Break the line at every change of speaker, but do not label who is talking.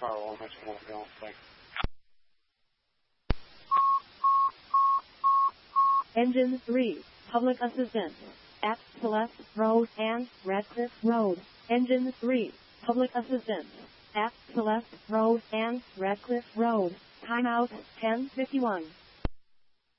firewall makes me want to go. Like.
Engine 3, Public Assistance, at Celeste Road and Radcliffe Road. Engine 3, Public Assistance, at Celeste Road and Radcliffe Road. Timeout 10:51.